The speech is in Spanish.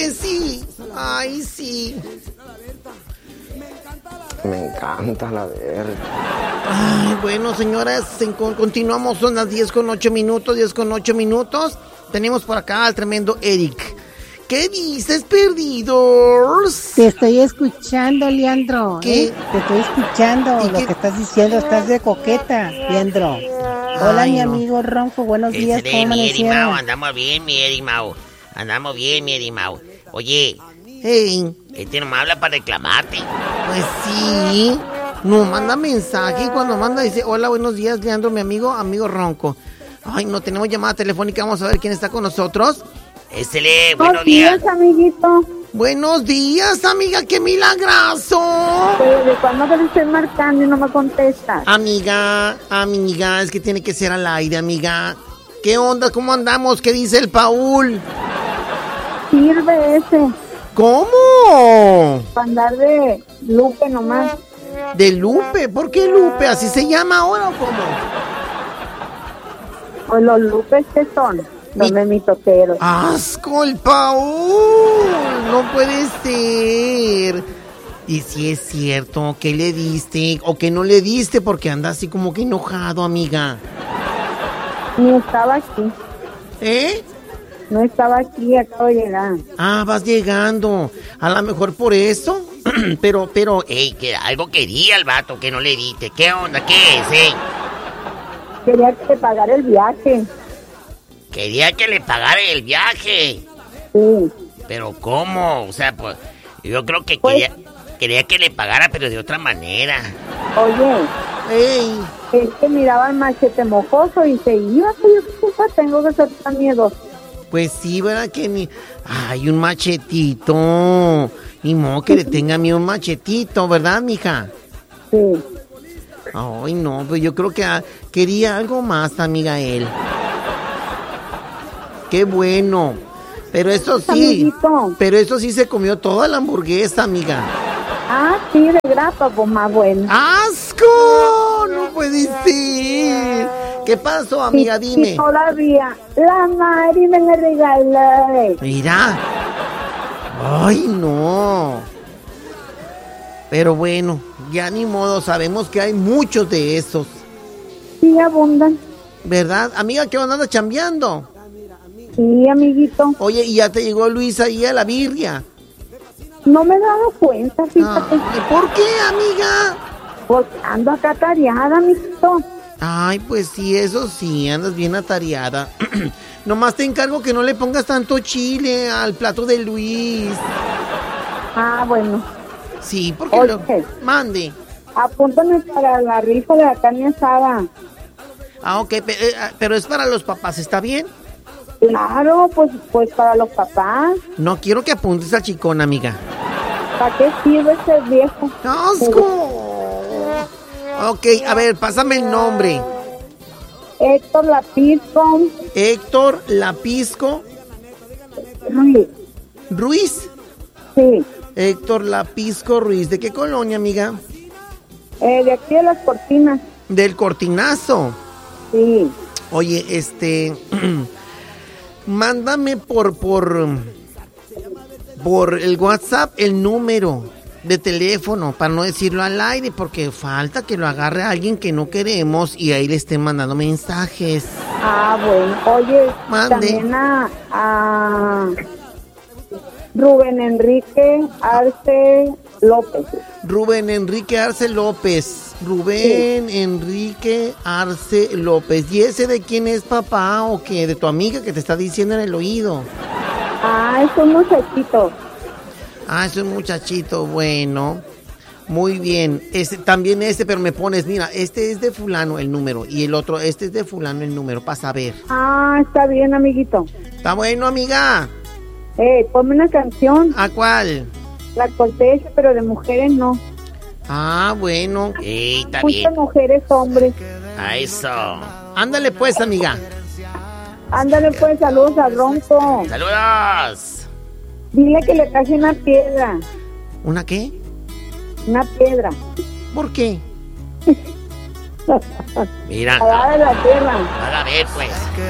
que sí. Ay, sí. Me encanta la verde. Ay, bueno, señoras, continuamos, son las 10:08. Tenemos por acá al tremendo Eric. ¿Qué dices, perdidos? Te estoy escuchando, Leandro. ¿Qué? Te estoy escuchando lo que estás diciendo. Estás de coqueta, Leandro. Hola, Ay, mi no. amigo Ronco. Buenos días, ¿cómo amanecieron? Andamos bien, mi Erimao. Oye, Hey, este no me habla para reclamarte. pues sí. No, manda mensaje y cuando manda dice, hola, buenos días, Leandro, mi amigo Ronco. Ay, no tenemos llamada telefónica, vamos a ver quién está con nosotros. Buenos días. Amiguito. Buenos días, amiga, qué milagroso. Pero ¿de cuándo que le estoy marcando y no me contestas? Amiga, es que tiene que ser al aire, amiga. ¿Qué onda? ¿Cómo andamos? ¿Qué dice el Paul? Sirve ese. ¿Cómo? Para andar de Lupe nomás. ¿De Lupe? ¿Por qué Lupe? ¿Así se llama ahora o cómo? Pues los Lupes que son de mitoteros. ¡Asco, el Paul! No puede ser. Y si es cierto, ¿qué le diste o qué no le diste? Porque anda así como que enojado, amiga. Ni estaba aquí. ¿Eh? No estaba aquí, acabo de llegar. Ah, vas llegando. A lo mejor por eso. pero, Que algo quería el vato que no le diste. ¿Qué onda? ¿Qué es, Quería que te pagara el viaje. Quería que le pagara el viaje. Sí. ¿Pero cómo? O sea, pues, yo creo que Pues- quería que le pagara, pero de otra manera. Oye, ¡Ey! es que miraba el machete mojoso y se iba. Yo qué culpa tengo que ser tan miedoso. Pues sí, ¿verdad que ni... Ay, un machetito. Ni modo que le tenga miedo un machetito, ¿verdad, mija? Sí. Ay, no, pues yo creo que quería algo más, amiga, él. Qué bueno. Pero eso sí, Amiguito. se comió toda la hamburguesa, amiga. Ah, sí, de grapa, pues más bueno. ¡Asco! No puede ser. ¿Qué pasó, amiga? Dime. Y todavía la Mari me la regaló. Mira. Ay, no. Pero bueno, ya ni modo, sabemos que hay muchos de esos. Sí, abundan. ¿Verdad? Amiga, ¿qué onda? ¿Andas chambeando? Sí, amiguito. Oye, ¿y ya te llegó Luis ahí a la birria? No me he dado cuenta, fíjate. Ay, ¿por qué, amiga? Porque ando acá tareada, amiguito. Ay, pues sí, eso sí, andas bien atareada. Nomás te encargo que no le pongas tanto chile al plato de Luis. Ah, bueno. Sí, porque Oye. Mande. Apúntame para la rifa de la carne asada. Ah, ok, pero es para los papás, ¿está bien? Claro, pues para los papás. No quiero que apuntes al chicón, amiga. ¿Para qué sirve ese viejo? ¡Asco! Ok, a ver, pásame el nombre. Héctor Lapisco Héctor Lapisco Ruiz. Ruiz. Sí. Héctor Lapisco Ruiz. ¿De qué colonia, amiga? De aquí de las cortinas. Del Cortinazo. Sí. Oye, mándame por el WhatsApp el número de teléfono para no decirlo al aire, porque falta que lo agarre alguien que no queremos y ahí le estén mandando mensajes. Ah, bueno. Oye, Mande. también a Rubén Enrique Arce López. Rubén Enrique Arce López. Rubén Enrique Arce López. ¿Y ese de quién es, papá? ¿O qué? ¿De tu amiga que te está diciendo en el oído? Ah, es un muchachito. Ah, es un muchachito, bueno. Muy bien. También pero me pones, mira, este es de fulano el número. Y el otro, este es de fulano el número, para saber. Ah, está bien, amiguito. Está bueno, amiga. Ponme una canción. ¿A cuál? La cortesía, pero de mujeres no. Ah, bueno. Está Muchas bien. mujeres, hombres. A eso. Ándale pues, amiga. Ándale pues, saludos a Ronco. ¡Saludos! Dile que le traje una piedra. ¿Una qué? Una piedra. ¿Por qué? Mira, Allá de la tierra. a ver, pues.